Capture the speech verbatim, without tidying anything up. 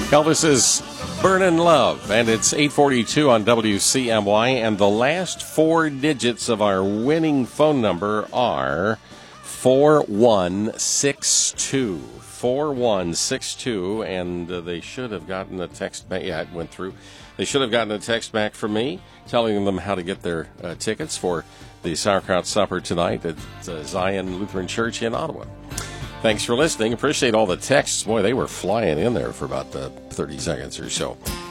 Elvis is Burnin' Love, and it's eight forty-two on W C M Y, and the last four digits of our winning phone number are four one six two. four one six two, and uh, they should have gotten a text back. Yeah, it went through. They should have gotten a text back from me telling them how to get their uh, tickets for the Sauerkraut Supper tonight at uh, Zion Lutheran Church in Ottawa. Thanks for listening. Appreciate all the texts. Boy, they were flying in there for about uh, thirty seconds or so.